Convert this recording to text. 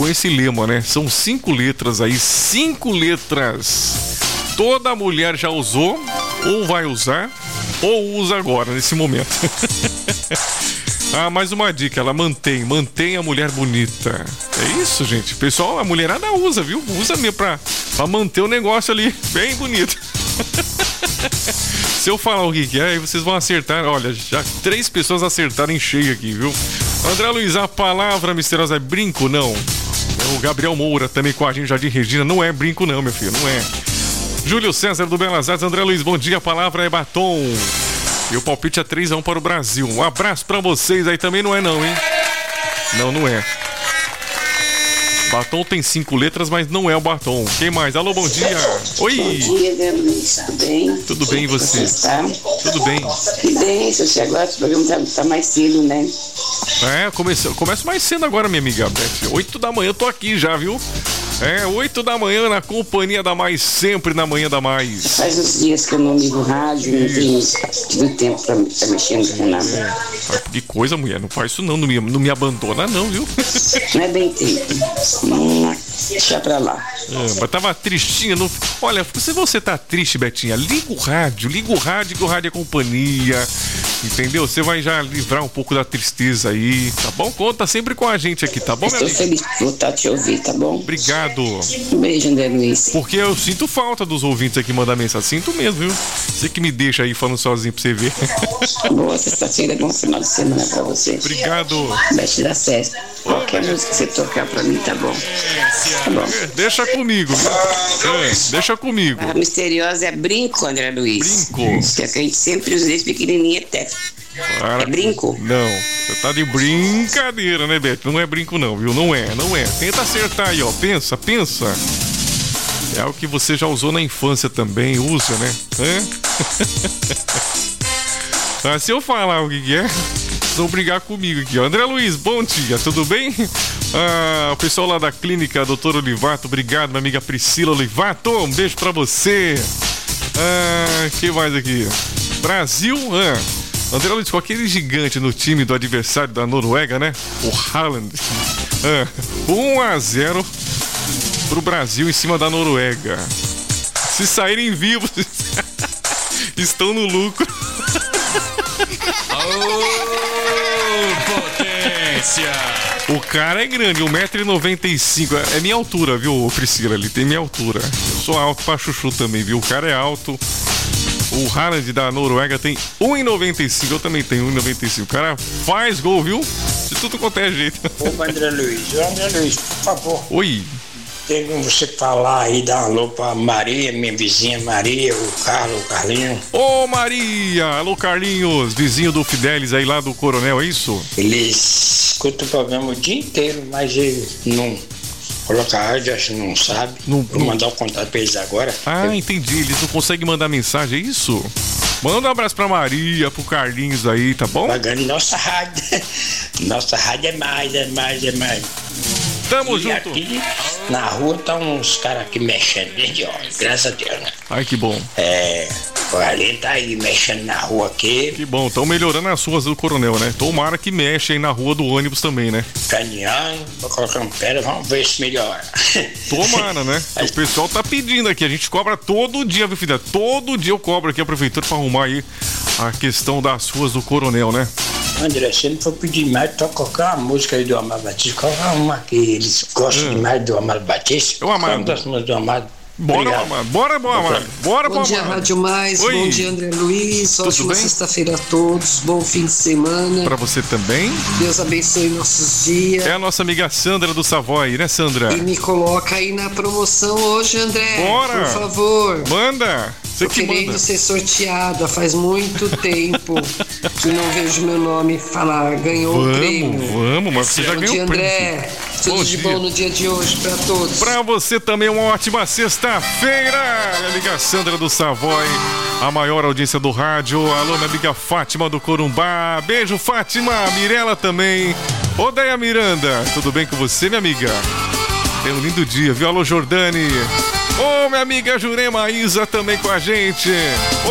com esse lema, né? São 5 letras aí, 5 letras. Toda mulher já usou, ou vai usar, ou usa agora, nesse momento. Mais uma dica, ela mantém a mulher bonita. É isso, gente. Pessoal, a mulherada usa, viu? Usa mesmo pra manter o negócio ali bem bonito. Se eu falar o que é, aí vocês vão acertar. Olha, já 3 pessoas acertaram em cheio aqui, viu? André Luiz, a palavra misteriosa é brinco? Não. O Gabriel Moura também com a gente, Jardim Regina. Não é brinco não, meu filho, não é. Júlio César do Belas Artes. André Luiz, bom dia. A palavra é batom. E o palpite é 3-1 para o Brasil. Um abraço pra vocês aí. Também não é não, hein? Não é. Batom tem 5 letras, mas não é o batom. Quem mais? Alô, bom dia. Oi. Bom dia, André Luiz. Tá bem? Tudo bem, e você? Tudo bem. Que bem, se agora o programa tá mais cedo, né? Começo mais cedo agora, minha amiga. 8 da manhã eu tô aqui já, viu? 8 da manhã na companhia da Mais, sempre na manhã da Mais. Faz uns dias que eu não ligo o rádio, não tenho tido tempo pra mexer no nada. Que coisa, mulher, não faz isso não me abandona não, viu? Não é bem tempo. Deixa pra lá. Mas tava tristinha. Olha, se você tá triste, Betinha, liga o rádio que o rádio é companhia. Entendeu? Você vai já livrar um pouco da tristeza aí, tá bom? Conta sempre com a gente aqui, tá bom, meu amigo? Estou feliz por voltar a te ouvir, tá bom? Obrigado. Um beijo, André Luiz. Porque eu sinto falta dos ouvintes aqui mandar mensagem. Sinto mesmo, viu? Você que me deixa aí falando sozinho pra você ver. Boa sexta-feira, bom final de semana pra você. Obrigado. Beijo da César. Qualquer música que você tocar pra mim, tá bom? Tá bom. Deixa comigo. Deixa comigo. A misteriosa é brinco, André Luiz. Brinco. Que a gente sempre usa desde pequenininha até. É brinco? Não, você tá de brincadeira, né, Beto? Não é brinco não, viu? Não é. Tenta acertar aí, ó. Pensa. É algo que você já usou na infância também, usa, né? Se eu falar o que é, vocês vão brigar comigo aqui, ó. André Luiz, bom dia, tudo bem? O pessoal lá da clínica, doutor Olivato, obrigado, minha amiga Priscila Olivato, um beijo pra você. Que mais aqui? Brasil, André Luiz, com aquele gigante no time do adversário da Noruega, né? O Haaland. 1-0 pro Brasil em cima da Noruega. Se saírem vivos, estão no lucro. Potência! O cara é grande, 1,95 m. É minha altura, viu, Priscila? Ele tem minha altura. Eu sou alto pra chuchu também, viu? O cara é alto. O Haaland da Noruega tem 1,95. Eu também tenho 1,95. O cara faz gol, viu? De tudo quanto é jeito. Ô, André Luiz, por favor. Oi. Tem como você falar aí, dar um alô pra Maria, minha vizinha Maria, o Carlinhos. Ô, Maria! Alô, Carlinhos, vizinho do Fidelis aí lá do Coronel, é isso? Ele escuta o programa o dia inteiro, mas ele não coloca rádio, acho que não sabe. Vou mandar o contato pra eles agora. Entendi. Eles não conseguem mandar mensagem, é isso? Manda um abraço pra Maria, pro Carlinhos aí, tá bom? Pagando nossa rádio. Nossa rádio é mais. Tamo e junto. Aqui na rua tá uns caras aqui mexendo desde ontem, graças a Deus, né? Ai, que bom. O Arlene tá aí mexendo na rua aqui. Que bom, estão melhorando as ruas do Coronel, né? Tomara que mexe aí na rua do ônibus também, né? Caminhando, colocando pedra, vamos ver se melhora. Tomara, né? O pessoal tá pedindo aqui, a gente cobra todo dia, viu, filha? Todo dia eu cobro aqui a prefeitura pra arrumar aí a questão das ruas do Coronel, né? André, se ele for pedir mais, toca qualquer uma aí do Amado Batista, qualquer uma que eles gostam demais do Amado Batista. Eu amado. Das músicas do Amado. Bora, Amado. Bora, Amado. Bom dia, Rádio Mais. Oi. Bom dia, André Luiz. Ótima sexta-feira a todos. Bom fim de semana. Pra você também. Deus abençoe nossos dias. É a nossa amiga Sandra do Savoy, né, Sandra? E me coloca aí na promoção hoje, André. Bora. Por favor. Manda. Você Tô que querendo manda. ser sorteada. Faz muito tempo que não vejo meu nome falar. Ganhou o prêmio. Vamos, mas você já ganhou o prêmio. André. Tudo de bom no dia de hoje pra todos. Pra você também uma ótima sexta-feira. Minha amiga Sandra do Savoy, a maior audiência do rádio. Alô, minha amiga Fátima do Corumbá. Beijo, Fátima. Mirela também. Odeia Miranda. Tudo bem com você, minha amiga? Tenha um lindo dia, viu? Alô, Jordane. Ô, minha amiga Jurema Isa também com a gente.